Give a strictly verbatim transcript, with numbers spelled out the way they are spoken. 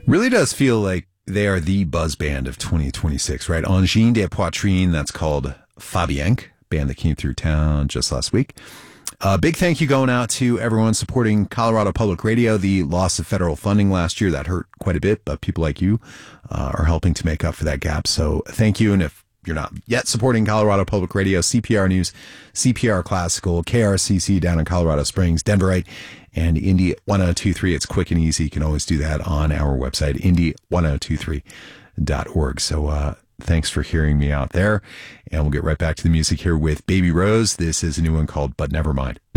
Really does feel like they are the buzz band of twenty twenty-six, right? Engine de Poitrine, that's called Fabienque, band that came through town just last week. A uh, big thank you going out to everyone supporting Colorado Public Radio. The loss of federal funding last year, that hurt quite a bit, but people like you uh, are helping to make up for that gap. So thank you. And if you're not yet supporting Colorado Public Radio, C P R News, C P R Classical, K R C C down in Colorado Springs, Denverite, and Indy ten twenty-three. It's quick and easy. You can always do that on our website, indy ten twenty-three dot org. So uh, thanks for hearing me out there. And we'll get right back to the music here with Baby Rose. This is a new one called But Never Mind.